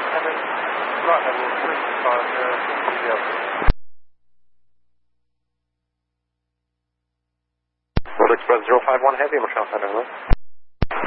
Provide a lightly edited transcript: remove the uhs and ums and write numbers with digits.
And then right level 365 World Express 051 Heavy, Michelle Center, hello.